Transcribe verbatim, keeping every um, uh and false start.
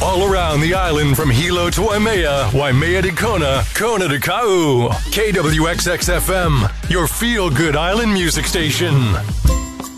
all around the island from Hilo to Waimea, Waimea to Kona, Kona to Kau. K W X X F M, your feel-good island music station.